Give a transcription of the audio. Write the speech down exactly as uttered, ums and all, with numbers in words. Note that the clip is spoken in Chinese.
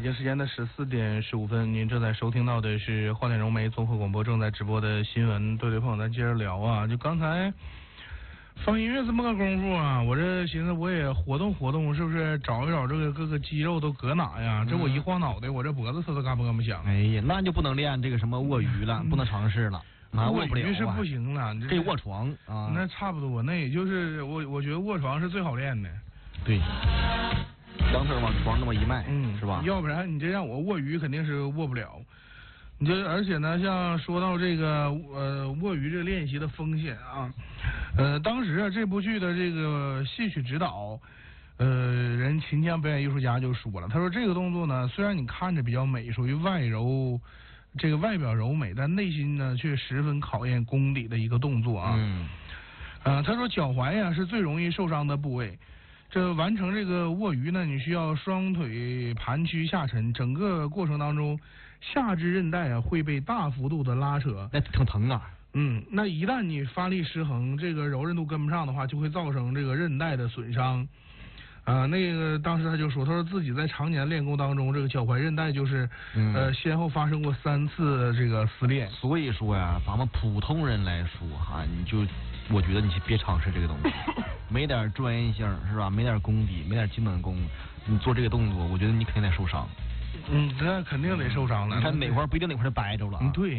北京时间的十四点十五分，您正在收听到的是花点融媒综合广播正在直播的新闻。对对，朋友，咱接着聊啊，就刚才放音乐这么个功夫啊，我这寻思我也活动活动，是不是找一找这个各个肌肉都搁哪呀？嗯、这我一晃脑袋，我这脖子它都嘎嘣嘎嘣响。 哎呀，那就不能练这个什么卧鱼了，嗯、不能尝试了。啊， 卧不了、啊， 是不行了， 这卧床啊， 那差不多，那也就是我我觉得卧床是最好练的。 对，两腿往床那么一迈， 嗯， 是吧？ 要不然你这让我卧鱼肯定是卧不了。你这而且呢，像说到这个呃卧鱼这练习的风险啊，呃，当时啊这部剧的这个戏曲指导，呃，人秦腔表演艺术家就说了，他说这个动作呢，虽然你看着比较美，属于外柔。这个外表柔美，但内心呢却十分考验功底的一个动作啊。 嗯。 呃，他说脚踝呀是最容易受伤的部位。这完成这个卧鱼呢，你需要双腿盘曲下沉，整个过程当中，下肢韧带啊会被大幅度的拉扯。 那挺疼啊。 嗯，那一旦你发力失衡，这个柔韧度跟不上的话，就会造成这个韧带的损伤。啊、呃，那个当时他就说，他说自己在常年练功当中，这个脚踝韧带就是，嗯、呃，先后发生过三次这个撕裂。 所以说呀，咱们普通人来说哈，你就我觉得你别尝试这个东西，没点专业性是吧？没点功底，没点基本功，你做这个动作，我觉得你肯定得受伤。 嗯，那肯定得受伤的。 你看哪块不一定哪块掰着了、啊。 嗯，对。